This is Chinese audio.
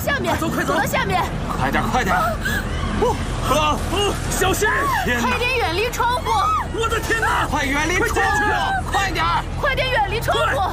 下面， 快走走到下面， 快点，快点！ 小心！ 快点远离窗户！ 我的天哪！ 快远离窗户！快点！ 快点远离窗户！